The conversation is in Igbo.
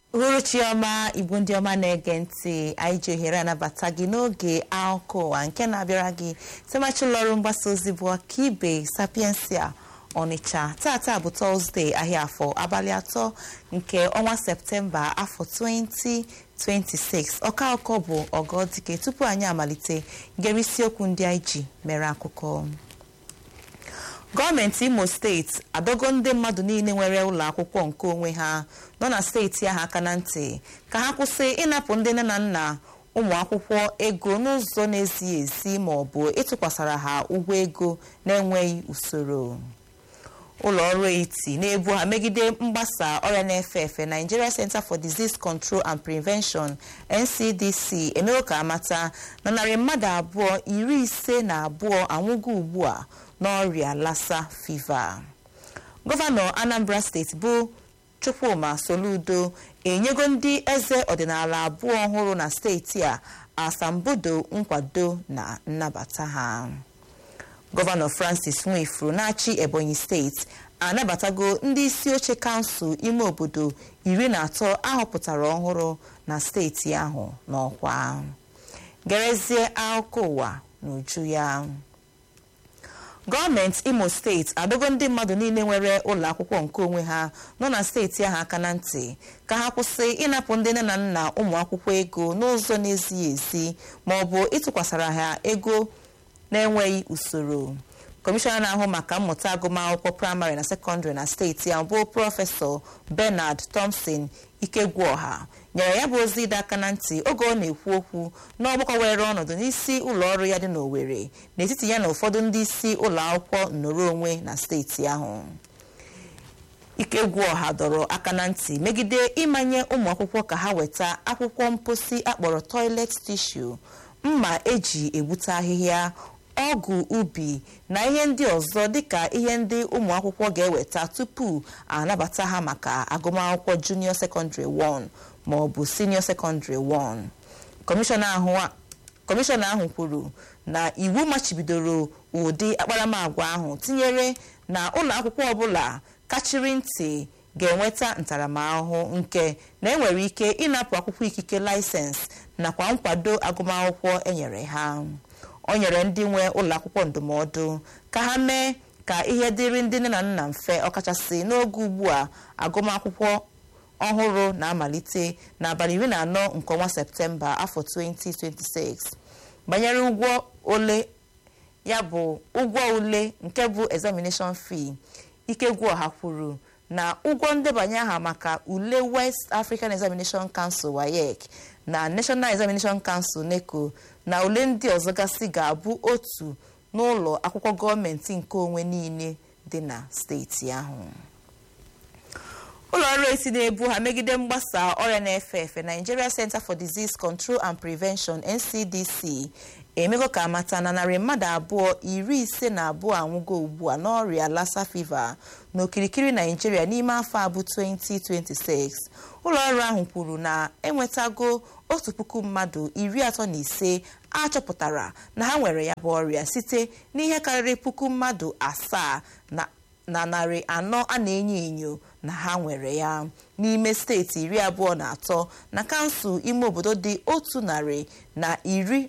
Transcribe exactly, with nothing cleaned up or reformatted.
Uhuruchioma Igbo ndị ọma na-ege ntị anyị ji ohere anabata gị n'oge akụkọ ụwa nke na-abịara gị site ụlọọrụ mgbasa ozi bụ Ọkaibe Sapiensia Ọnịcha. Tata bụ Tọzdee ahịa afọ abalị atọ nke ọnwa Septemba afọ twenty twenty-six. Ọka akụkọ bụ Ọgọdike. Tupu anyị amalite ngere isiokwu ndị anyị ji mere akụkọ. Gọọmenti Imo steeti adọgo ndị mmadụ niile nwere ụlọ akwụkwọ nke onwe ha nọ na steeti ahụ aka na ntị ka ha kwụsị ịnapụ ndị nne na nna ụmụ akwụkwọ ego n'ụzọ na-ezighị ezi ma ọ bụ ịtụkwasara ha ụgwọ ego na-enweghị usoro. Ụlọ ọrụ eti na-ebu ha megide mgbasa ọrịa na-efe efe Nigeria Center for Disease Control and Prevention N C D C emewo ka amata na narị mmadụ abụọ iri ise na abụọ anwụgo ugbu a n'ọrịa Lassa fever. Gọvanọ Anambra steeti bụ Chukwuma Soludo enyego ndị eze ọdịnala abụọ ọhụrụ na steeti a asambodo nkwado na nnabata ha. Gọvanọ Francis Nwifuru na-achị Ebonyi steeti anabatago ndị isi oche kansụl ime obodo iri na atọ ahọpụtara ọhụrụ na steeti ahụ n'ọkwa. Gerezie akụkọ ụwa n'uju ya. Gọọmenti Imo steeti adọgo ndị mmadụ niile nwere ụlọ akwụkwọ nke onwe ha nọ na steeti ahụ aka na ntị ka ha kwụsị ịnapụ ndị nne na nna ụmụ akwụkwọ ego n'ụzọ na-ezighị ezi ma ọ bụ ịtụkwasara ha ego na-enweghị usoro. Kọmishọna na-ahụ maka mmụta agụmakwụkwọ praịmarị na sekọndịrị na steeti ahụ bụ Prọfesọ Bernard Thompson Ikegwuọha nyere ya bụ ozi ịdọ aka na ntị oge ọ na-ekwu okwu n'ọgbakọ were ọnọdụ n'isi ụlọ ọrụ ya dị n'Owerri n'etiti ya na ụfọdụ ndị isi ụlọ akwụkwọ nnọrọ onwe na steeti ahụ. Ikegwuọha dọrọ aka na ntị megide ịmanye ụmụ akwụkwọ ka ha weta akwụkwọ mposi akpọrọ toilet tissue, mma eji egbute ahịhịa, ọgụ ubi na ihe ndị ọzọ dịka ihe ndị ụmụ akwụkwọ ga-eweta tupu anabata ha maka agụmakwụkwọ junior secondary one ma ọ bụ senior secondary one. Kọmishọna ahụ kwuru na iwu machibidoro ụdị akparamagwa ahụ tinyere na ụlọ akwụkwọ ọbụla kachiri ntị ga-enweta ntaramahụhụ nke na enwere ike ịnapụ akwụkwọ ikike laịsensị nakwa nkwado agụmakwụkwọ enyere ha. O nyere ndị nwe ụlọ akwụkwọ ndụmọdụ ka ha mee ka ihe dịrị ndị nne na nna mfe ọkachasị n'oge ugbu a agụmakwụkwọ ọhụrụ na-amalite n'abalị iri na anọ nke ọnwa Septemba afọ twenty twenty-six. Banyere ụgwọ ole ya bụ ụgwọ ule nke bụ examination fee, Ikegwuọha kwuru na ụgwọ ndebanye aha maka ule West African Examination Council W A E C na National Examination Council NECO na ule ndị ọzọ gasị ga-abụ otu n'ụlọ akwụkwọ gọọmenti nke onwe niile dị na steeti ahụ. Ụlọ ọrụ esi na-ebu ha megide mgbasa ọrịa na-efe efe Nigeria Center for Disease Control and Prevention N C D C emego ka amata na narị mmadụ abụọ iri ise na abụọ anwụgo ugbu a n'ọrịa Lassa fever n'okirikiri Nigeria n'ime afọ abụ twenty twenty-six. Ụlọ ọrụ ahụ kwuru na enwetago otu puku mmadụ iri atọ na ise achọpụtara na ha nwere ya bụ ọrịa site n'ihe karịrị puku mmadụ asaa na narị anọ a na-enyo enyo na ha nwere ya n'ime steeti iri abụọ na atọ na kansụl ime obodo dị otu narị na iri